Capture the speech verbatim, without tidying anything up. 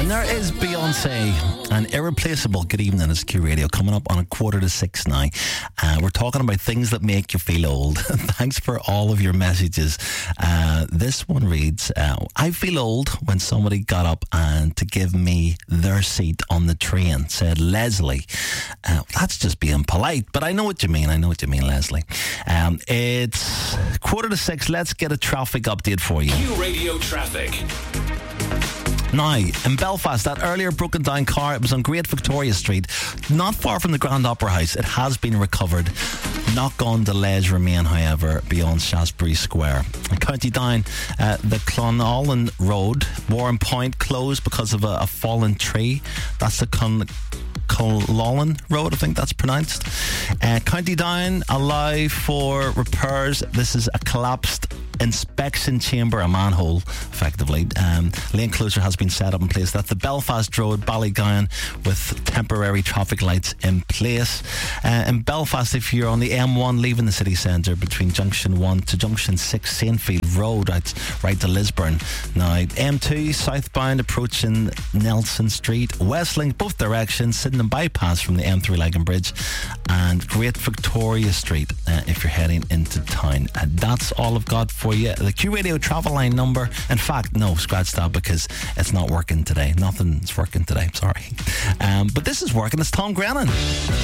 And there is Beyonce, an irreplaceable Good Evening. It's Q Radio, coming up on a quarter to six now. Uh, we're talking about things that make you feel old. Thanks for all of your messages. Uh, this one reads, uh, I feel old when somebody got up and to give me their seat on the train, said Leslie. Uh, that's just being polite, but I know what you mean. I know what you mean, Leslie. Um, it's quarter to six. Let's get a traffic update for you. Q Radio traffic. Now, in Belfast, that earlier broken down car, it was on Great Victoria Street, not far from the Grand Opera House. It has been recovered. Knock-on delays remain, however, beyond Shaftesbury Square. In County Down, uh, the Clonallen Road, Warren Point, closed because of a, a fallen tree. That's the Con... Clonallen Road, I think that's pronounced. Uh, County Down allow for repairs. This is a collapsed inspection chamber, a manhole, effectively. Um, lane closure has been set up in place. That's the Belfast Road, Ballygowan, with temporary traffic lights in place. Uh, in Belfast, if you're on the M one leaving the city centre between Junction one to Junction six, Saintfield Road, right, right to Lisburn. Now, M two southbound approaching Nelson Street, Westlink, both directions, sitting in bypass from the M three Lagan Bridge, and Great Victoria Street uh, if you're heading into town. And that's all I've got for you. The Q Radio travel line number, in fact, no, scratch that because it's not working today. Nothing's working today, sorry. Um, but this is working. It's Tom Grennan.